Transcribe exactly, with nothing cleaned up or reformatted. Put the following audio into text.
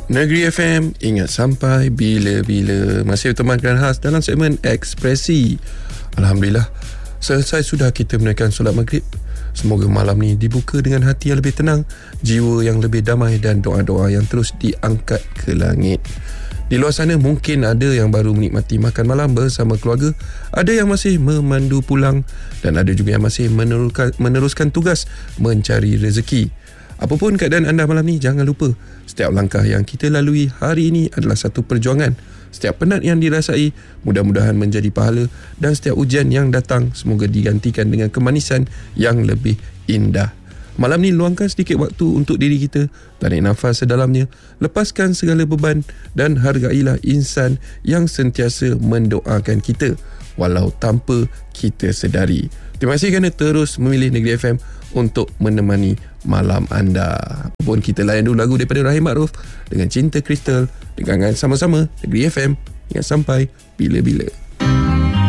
Negeri F M, ingat sampai bila-bila. Masih bertemankan khas dalam segmen Ekspresi. Alhamdulillah, selesai sudah kita menaikkan solat maghrib. Semoga malam ni dibuka dengan hati yang lebih tenang, jiwa yang lebih damai dan doa-doa yang terus diangkat ke langit. Di luar sana mungkin ada yang baru menikmati makan malam bersama keluarga, ada yang masih memandu pulang dan ada juga yang masih meneruskan, meneruskan tugas mencari rezeki. Apapun keadaan anda malam ni, jangan lupa setiap langkah yang kita lalui hari ini adalah satu perjuangan. Setiap penat yang dirasai mudah-mudahan menjadi pahala, dan setiap ujian yang datang semoga digantikan dengan kemanisan yang lebih indah. Malam ni luangkan sedikit waktu untuk diri kita, tarik nafas sedalamnya, lepaskan segala beban dan hargailah insan yang sentiasa mendoakan kita walau tanpa kita sedari. Terima kasih kerana terus memilih Negeri F M untuk menemani malam anda. Apapun, kita layan dulu lagu daripada Rahim Makruf dengan Cinta Kristal. Dengarkan sama-sama Negeri F M. Ingat sampai bila-bila.